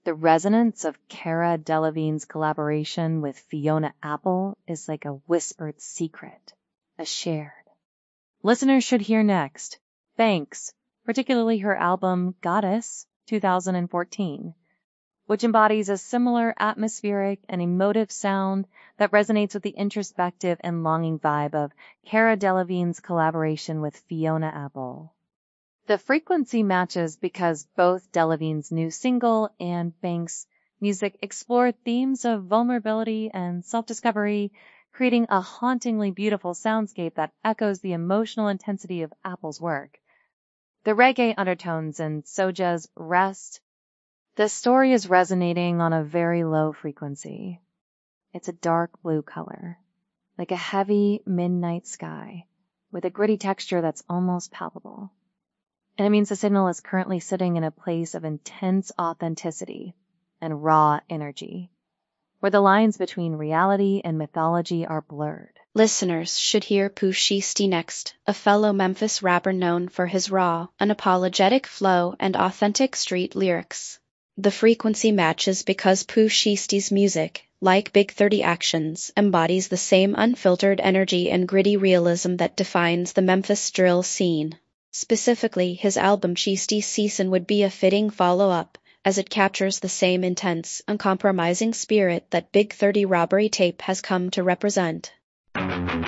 The resonance of Cara Delevingne's collaboration with Fiona Apple is like a whispered secret, a shared. Listeners should hear next Banks, particularly her album Goddess 2014, which embodies a similar atmospheric and emotive sound that resonates with the introspective and longing vibe of Cara Delevingne's collaboration with Fiona Apple. The frequency matches because both Delevingne's new single and Banks' music explore themes of vulnerability and self-discovery, creating a hauntingly beautiful soundscape that echoes the emotional intensity of Apple's work. The reggae undertones in Soja's Rest. The story is resonating on a very low frequency. It's a dark blue color, like a heavy midnight sky, with a gritty texture that's almost palpable. And it means the signal is currently sitting in a place of intense authenticity and raw energy, where the lines between reality and mythology are blurred. Listeners should hear Pooh Shiesty next, a fellow Memphis rapper known for his raw, unapologetic flow and authentic street lyrics. The frequency matches because Pooh Shiesty's music, like Big 30 Actions, embodies the same unfiltered energy and gritty realism that defines the Memphis drill scene. Specifically, his album Shiesty Season would be a fitting follow-up, as it captures the same intense, uncompromising spirit that Big 30 Robbery Tape has come to represent.